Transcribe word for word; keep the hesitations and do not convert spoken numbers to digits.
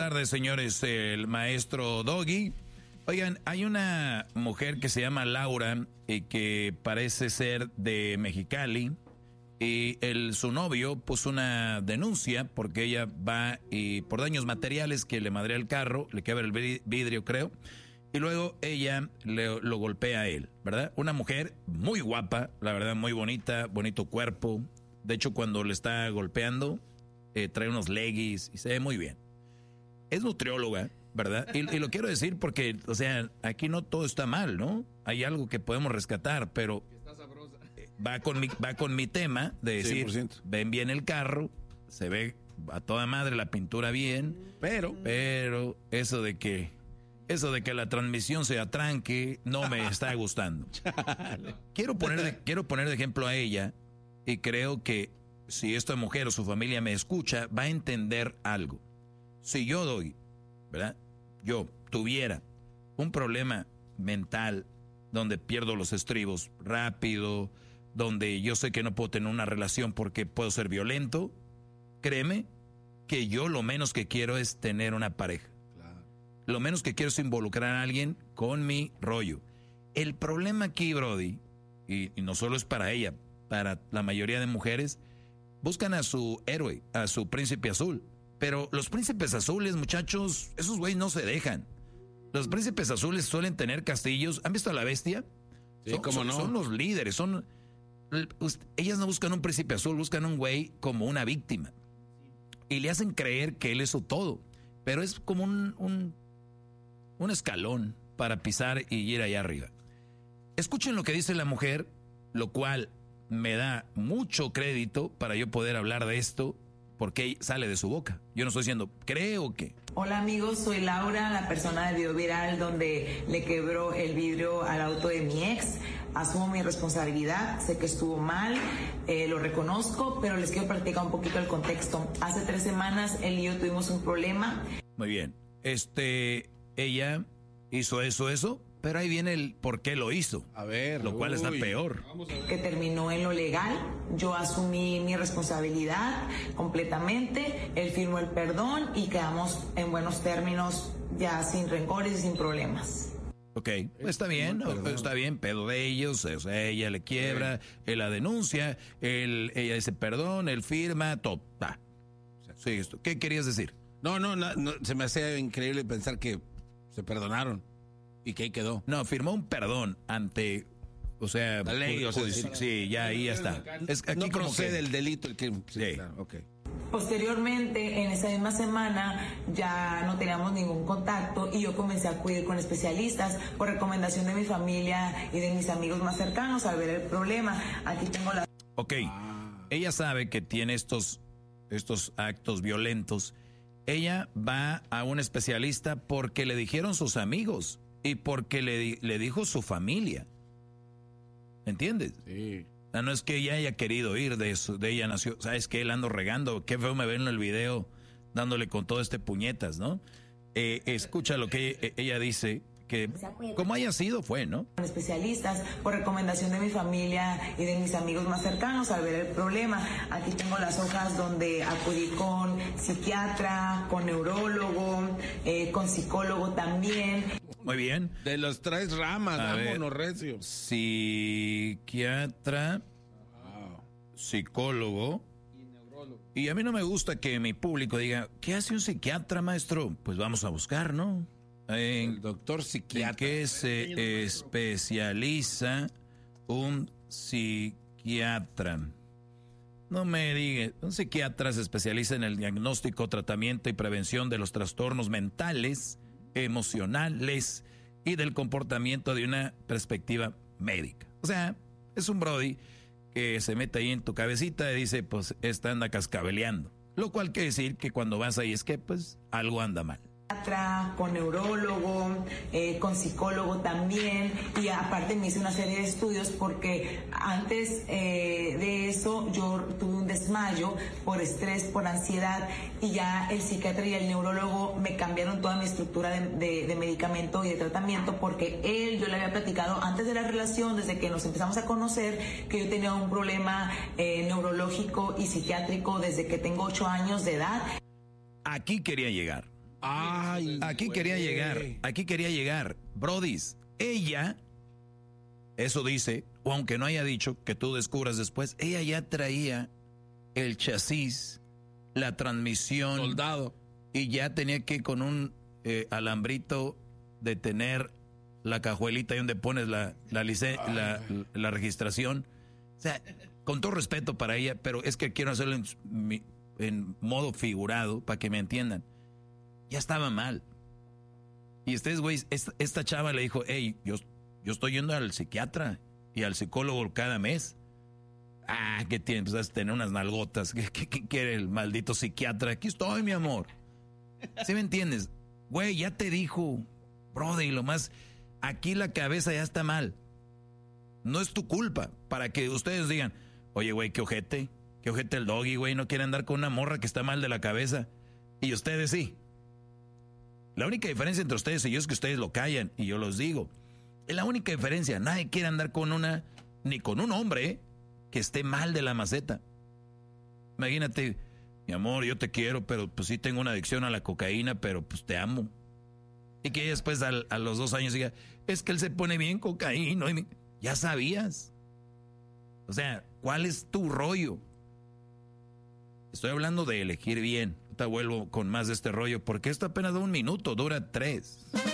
tardes, señores. El maestro Doggy. Oigan, hay una mujer que se llama Laura y que parece ser de Mexicali. Y el, su novio puso una denuncia porque ella va y por daños materiales que le madrea el carro, le quebra el vidrio, creo. Y luego ella le, lo golpea a él, ¿verdad? Una mujer muy guapa, la verdad, muy bonita, bonito cuerpo. De hecho, cuando le está golpeando, eh, trae unos leggings y se ve muy bien. Es nutrióloga, ¿verdad? Y, y lo quiero decir porque, o sea, aquí no todo está mal, ¿no? Hay algo que podemos rescatar, pero está sabrosa. Va con mi, va con mi tema de decir, cien por ciento. Ven bien el carro, se ve a toda madre la pintura bien, pero, pero eso de que, eso de que la transmisión se atranque no me está gustando. Quiero poner de, quiero poner de ejemplo a ella y creo que si esta mujer o su familia me escucha, va a entender algo. Si yo doy, ¿verdad? Yo tuviera un problema mental donde pierdo los estribos rápido, donde yo sé que no puedo tener una relación porque puedo ser violento, créeme que yo lo menos que quiero es tener una pareja. Claro. Lo menos que quiero es involucrar a alguien con mi rollo. El problema aquí, Brody, y, y no solo es para ella, para la mayoría de mujeres, buscan a su héroe, a su príncipe azul. Pero los príncipes azules, muchachos, esos güeyes no se dejan. Los príncipes azules suelen tener castillos. ¿Han visto a la bestia? Sí, son, cómo son, no. Son los líderes, son... Ellas no buscan un príncipe azul, buscan un güey como una víctima. Y le hacen creer que él es su todo. Pero es como un, un, un escalón para pisar y ir allá arriba. Escuchen lo que dice la mujer, lo cual me da mucho crédito para yo poder hablar de esto, porque sale de su boca. Yo no estoy diciendo, creo que... Hola amigos, soy Laura, la persona del video viral donde le quebró el vidrio al auto de mi ex. Asumo mi responsabilidad, sé que estuvo mal, eh, lo reconozco, pero les quiero platicar un poquito el contexto. Hace tres semanas él y yo tuvimos un problema. Muy bien, este, ella hizo eso, eso, pero ahí viene el por qué lo hizo. A ver, lo cual uy, está peor. Que terminó en lo legal, yo asumí mi responsabilidad completamente, él firmó el perdón y quedamos en buenos términos, ya sin rencores y sin problemas. Ok, está bien, está bien, pedo de ellos, o sea, ella le quiebra, él la denuncia, él, ella dice perdón, él firma, todo. Ah. Sí, esto. ¿Qué querías decir? No, no, no, no, se me hace increíble pensar que se perdonaron y que ahí quedó. No, firmó un perdón ante, o sea, la ley, o sea, sí, sí, ya ahí ya está. Es, aquí no como procede el delito, el que, sí, sí. Claro, okay. Posteriormente, en esa misma semana, ya no teníamos ningún contacto y yo comencé a acudir con especialistas por recomendación de mi familia y de mis amigos más cercanos al ver el problema. Aquí tengo la... Ok, ah. Ella sabe que tiene estos, estos actos violentos. Ella va a un especialista porque le dijeron sus amigos y porque le, le dijo su familia. ¿Entiendes? Sí. No es que ella haya querido ir, de eso, de ella nació, sabes que él ando regando, qué feo me ven en el video dándole con todo este puñetas, ¿no? Eh, escucha lo que ella, ella dice, que como haya sido fue, ¿no? Especialistas por recomendación de mi familia y de mis amigos más cercanos al ver el problema. Aquí tengo las hojas donde acudí con psiquiatra, con neurólogo, eh, con psicólogo también. Muy bien. De los tres ramas, a vámonos, ver, recio. Psiquiatra, wow. Psicólogo y neurólogo. Y a mí no me gusta que mi público diga, ¿qué hace un psiquiatra, maestro? Pues vamos a buscar, ¿no? En, el doctor psiquiatra. ¿En qué se especializa un psiquiatra? No me diga, un psiquiatra se especializa en el diagnóstico, tratamiento y prevención de los trastornos mentales, emocionales y del comportamiento de una perspectiva médica. O sea, es un brody que se mete ahí en tu cabecita y dice, pues, esta anda cascabeleando. Lo cual quiere decir que cuando vas ahí es que, pues, algo anda mal. Con neurólogo, eh, con psicólogo también, y aparte me hice una serie de estudios porque antes eh, de eso yo tuve un desmayo por estrés, por ansiedad, y ya el psiquiatra y el neurólogo me cambiaron toda mi estructura de, de, de medicamento y de tratamiento, porque él, yo le había platicado antes de la relación, desde que nos empezamos a conocer, que yo tenía un problema eh, neurológico y psiquiátrico desde que tengo ocho años de edad. Aquí quería llegar. Ay, aquí güey. quería llegar, aquí quería llegar. Brodis, ella, eso dice, o aunque no haya dicho, que tú descubras después, ella ya traía el chasis, la transmisión. Soldado. Y ya tenía que con un eh, alambrito detener la cajuelita ahí donde pones la, la, licen- la, la registración. O sea, con todo respeto para ella, pero es que quiero hacerlo en, en modo figurado para que me entiendan. Ya estaba mal. Y ustedes, güey, esta, esta chava le dijo, hey, yo, yo estoy yendo al psiquiatra y al psicólogo cada mes. Ah, ¿qué tiene? Pues vas a tener unas nalgotas. ¿Qué, qué, qué quiere el maldito psiquiatra? Aquí estoy, mi amor. ¿Sí me entiendes? Güey, ya te dijo, brother, y lo más, aquí la cabeza ya está mal. No es tu culpa, para que ustedes digan, oye, güey, qué ojete, qué ojete el doggy, güey, no quiere andar con una morra que está mal de la cabeza. Y ustedes sí. La única diferencia entre ustedes y yo es que ustedes lo callan, y yo los digo. Es la única diferencia, nadie quiere andar con una, ni con un hombre, ¿eh? Que esté mal de la maceta. Imagínate, mi amor, yo te quiero, pero pues sí tengo una adicción a la cocaína, pero pues te amo. Y que después a, a los dos años diga, es que él se pone bien cocaína. Y me... Ya sabías. O sea, ¿cuál es tu rollo? Estoy hablando de elegir bien. Ahorita vuelvo con más de este rollo, porque esto apenas da un minuto, dura tres.